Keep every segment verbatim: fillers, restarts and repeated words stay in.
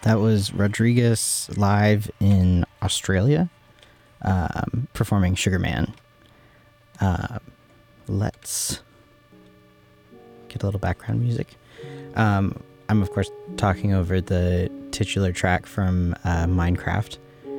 That was Rodriguez live in Australia, um, performing Sugar Man. Uh, let's get a little background music. Um, I'm, of course, talking over the titular track from uh, Minecraft.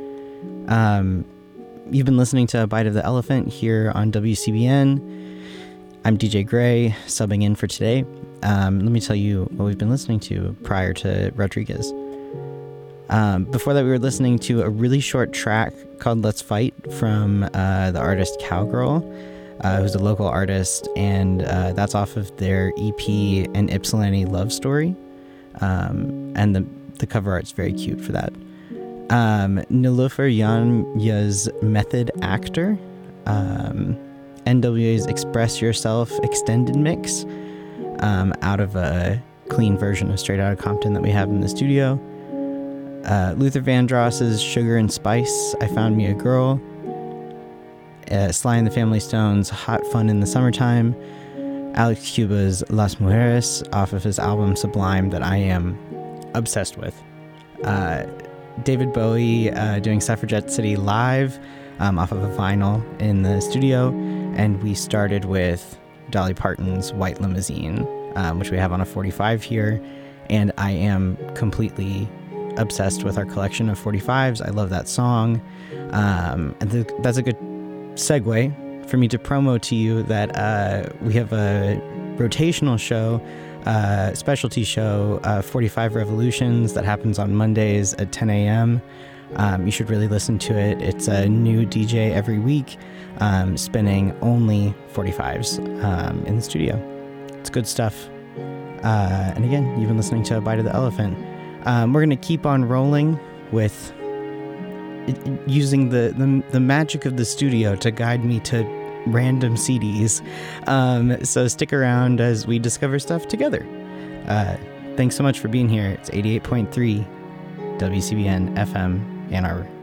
Um, you've been listening to A Bite of the Elephant here on W C B N. I'm D J Gray, subbing in for today. Um, let me tell you what we've been listening to prior to Rodriguez. Um, before that, we were listening to a really short track called Let's Fight from uh, the artist Cowgirl, uh, who's a local artist, and uh, that's off of their E P, An Ypsilanti Love Story. Um, and the, the cover art's very cute for that. Um, Niloufer Yanya's Method Actor, um, N W A's Express Yourself extended mix, um, out of a clean version of Straight Outta Compton that we have in the studio. Uh, Luther Vandross's Sugar and Spice, I Found Me a Girl. Uh, Sly and the Family Stone's Hot Fun in the Summertime. Alex Cuba's Las Mujeres off of his album Sublime that I am obsessed with. Uh, David Bowie uh, doing Suffragette City live um, off of a vinyl in the studio. And we started with Dolly Parton's White Limousine, um, which we have on a forty-five here. And I am completely obsessed with our collection of forty-fives. I love that song. Um, and th- that's a good segue for me to promo to you that uh, we have a rotational show, uh, specialty show, uh, forty-five Revolutions, that happens on Mondays at ten a.m. Um, you should really listen to it. It's a new D J every week, um, spinning only forty-fives um, in the studio. It's good stuff. Uh, and again, you've been listening to A Bite of the Elephant. Um, we're going to keep on rolling with it, using the, the the magic of the studio to guide me to random C Ds. Um, so stick around as we discover stuff together. Uh, thanks so much for being here. It's eighty-eight point three W C B N F M Ann Arbor.